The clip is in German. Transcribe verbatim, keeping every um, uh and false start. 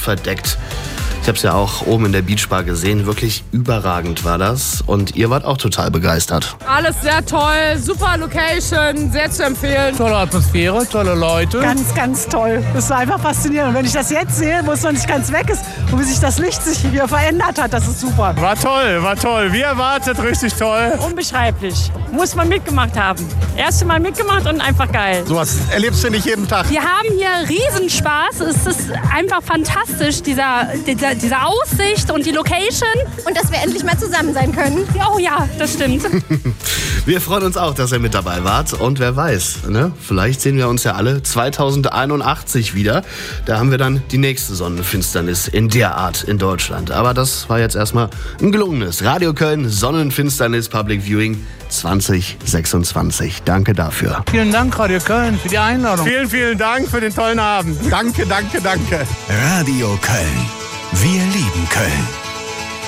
verdeckt. Ich habe es ja auch oben in der Beachbar gesehen. Wirklich überragend war das. Und ihr wart auch total begeistert. Alles sehr toll, super Location, sehr zu empfehlen. Tolle Atmosphäre, tolle Leute. Ganz, ganz toll. Das war einfach faszinierend. Und wenn ich das jetzt sehe, wo es noch nicht ganz weg ist und wie sich das Licht sich hier verändert hat, das ist super. War toll, war toll. Wie erwartet, richtig toll. Unbeschreiblich. Muss man mitgemacht haben. Erste Mal mitgemacht und einfach geil. Sowas erlebst du nicht jeden Tag. Wir haben hier Riesenspaß. Es ist einfach fantastisch, dieser, dieser, diese Aussicht und die Location. Und dass wir endlich mal zusammen sein können. Oh ja, das stimmt. Wir freuen uns auch, dass ihr mit dabei wart. Und wer weiß, ne? Vielleicht sehen wir uns ja alle zweitausendeinundachtzig wieder. Da haben wir dann die nächste Sonnenfinsternis in der Art in Deutschland. Aber das war jetzt erstmal ein gelungenes Radio Köln Sonnenfinsternis Public Viewing zwanzig sechsundzwanzig. Danke dafür. Vielen Dank, Radio Köln, für die Einladung. Vielen, vielen Dank für den tollen Abend. Danke, danke, danke. Radio Köln. Wir lieben Köln.